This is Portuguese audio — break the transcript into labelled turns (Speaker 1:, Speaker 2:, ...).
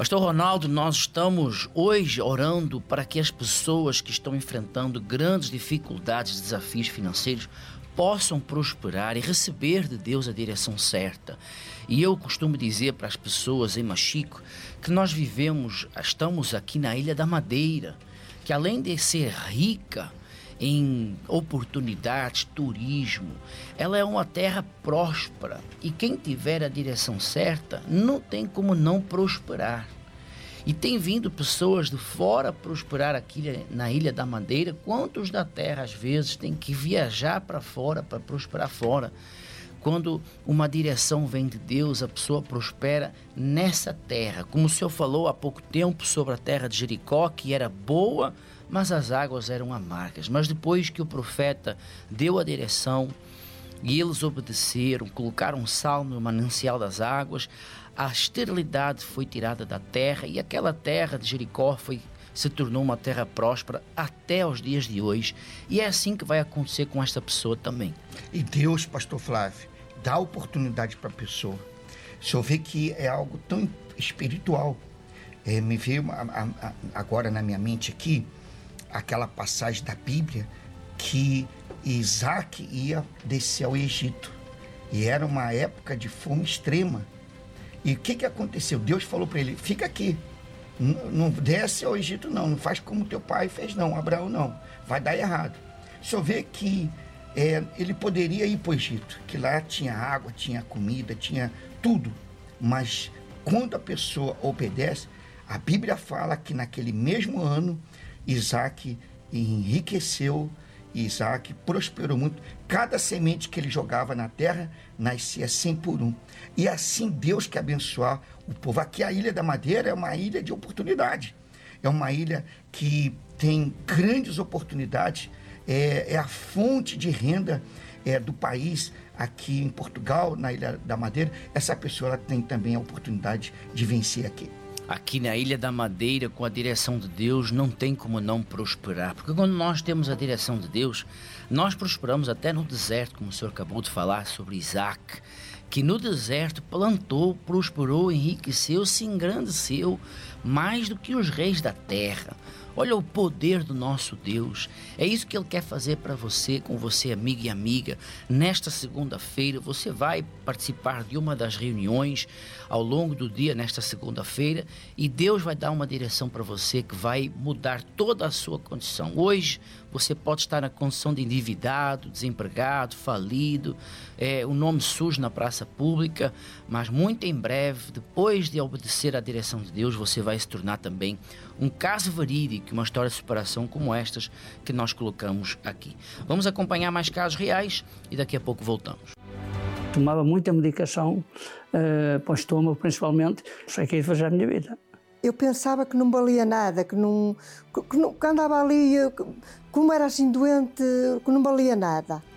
Speaker 1: Pastor Ronaldo, nós estamos hoje orando para que as pessoas que estão enfrentando grandes dificuldades, desafios financeiros, possam prosperar e receber de Deus a direção certa. E eu costumo dizer para as pessoas em Machico que nós estamos aqui na Ilha da Madeira, que além de ser rica em oportunidades, turismo, ela é uma terra próspera e quem tiver a direção certa não tem como não prosperar. E tem vindo pessoas de fora prosperar aqui na Ilha da Madeira. Quantos da terra às vezes têm que viajar para fora para prosperar fora? Quando uma direção vem de Deus, a pessoa prospera nessa terra. Como o Senhor falou há pouco tempo sobre a terra de Jericó, que era boa, mas as águas eram amargas. Mas depois que o profeta deu a direção e eles obedeceram, colocaram sal no manancial das águas, a esterilidade foi tirada da terra e aquela terra de Jericó se tornou uma terra próspera até os dias de hoje. E é assim que vai acontecer com esta pessoa também.
Speaker 2: E Deus, pastor Flávio, dá oportunidade para a pessoa. O senhor vê que é algo tão espiritual. Me veio agora na minha mente aqui aquela passagem da Bíblia que Isaac ia descer ao Egito. E era uma época de fome extrema. E o que aconteceu? Deus falou para ele, fica aqui, não desce ao Egito não faz como teu pai fez não, Abraão não, vai dar errado. O senhor vê que ele poderia ir para o Egito, que lá tinha água, tinha comida, tinha tudo, mas quando a pessoa obedece, a Bíblia fala que naquele mesmo ano, Isaac enriqueceu, Isaac prosperou muito. Cada semente que ele jogava na terra nascia 100 por 1. E assim Deus quer abençoar o povo. Aqui a Ilha da Madeira é uma ilha de oportunidade. É uma ilha que tem grandes oportunidades. É a fonte de renda do país. Aqui em Portugal, na Ilha da Madeira, essa pessoa ela tem também a oportunidade de vencer aqui.
Speaker 1: Aqui na Ilha da Madeira, com a direção de Deus, não tem como não prosperar. Porque quando nós temos a direção de Deus, nós prosperamos até no deserto, como o senhor acabou de falar sobre Isaac, que no deserto plantou, prosperou, enriqueceu, se engrandeceu mais do que os reis da terra. Olha o poder do nosso Deus. É isso que Ele quer fazer para você, com você, amigo e amiga. Nesta segunda-feira, você vai participar de uma das reuniões ao longo do dia, nesta segunda-feira, e Deus vai dar uma direção para você que vai mudar toda a sua condição. Hoje, você pode estar na condição de endividado, desempregado, falido, o nome sujo na praça pública, mas muito em breve, depois de obedecer à direção de Deus, você vai se tornar também um caso verídico, uma história de superação como estas que nós colocamos aqui. Vamos acompanhar mais casos reais e daqui a pouco voltamos.
Speaker 3: Tomava muita medicação para o estômago, principalmente. Sei que ia fazer a minha vida.
Speaker 4: Eu pensava que não valia nada, que andava ali, como era assim doente, que não valia nada.